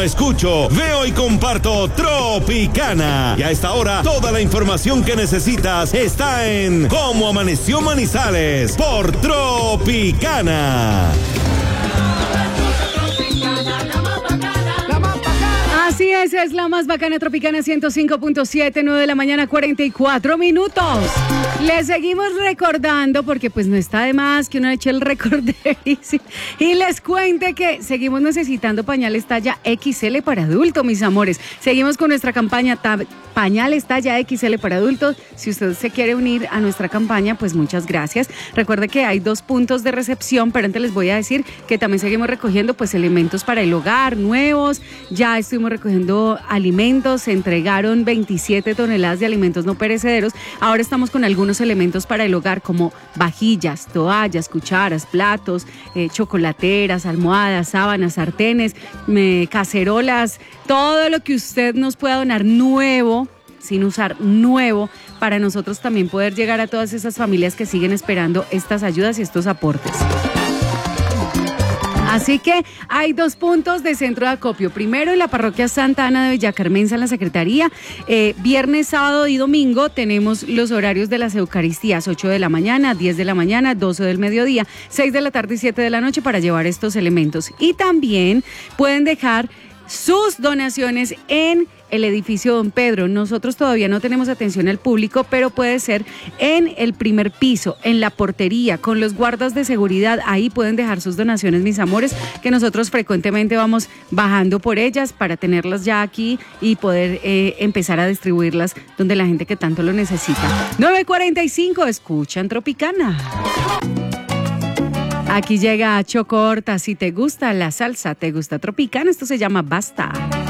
escucho, veo y comparto Tropicana. Y a esta hora, toda la información que necesitas está en Cómo Amaneció Manizales por Tropicana. Así es la más bacana Tropicana 105.7, 9 de la mañana, 44 minutos. Les seguimos recordando, porque pues no está de más que uno eche el recorderis y les cuente que seguimos necesitando pañales talla XL para adultos, mis amores. Seguimos con nuestra campaña pañales talla XL para adultos. Si usted se quiere unir a nuestra campaña, pues muchas gracias. Recuerde que hay 2 puntos de recepción, pero antes les voy a decir que también seguimos recogiendo pues elementos para el hogar nuevos. Ya estuvimos recogiendo alimentos, se entregaron 27 toneladas de alimentos no perecederos. Ahora estamos con algunos elementos para el hogar como vajillas, toallas, cucharas, platos, chocolateras, almohadas, sábanas, sartenes, cacerolas, todo lo que usted nos pueda donar nuevo, sin usar nuevo, para nosotros también poder llegar a todas esas familias que siguen esperando estas ayudas y estos aportes. Así que hay 2 puntos de centro de acopio. Primero en la parroquia Santa Ana de Villacarmenza, en la Secretaría. Viernes, sábado y domingo tenemos los horarios de las Eucaristías: 8 de la mañana, 10 de la mañana, 12 del mediodía, 6 de la tarde y 7 de la noche para llevar estos elementos. Y también pueden dejar sus donaciones en el edificio Don Pedro. Nosotros todavía no tenemos atención al público, pero puede ser en el primer piso, en la portería, con los guardas de seguridad. Ahí pueden dejar sus donaciones, mis amores, que nosotros frecuentemente vamos bajando por ellas para tenerlas ya aquí y poder empezar a distribuirlas donde la gente que tanto lo necesita. 9:45, escuchan Tropicana. Aquí llega Choco Horta. Si te gusta la salsa, te gusta Tropicana, esto se llama Basta.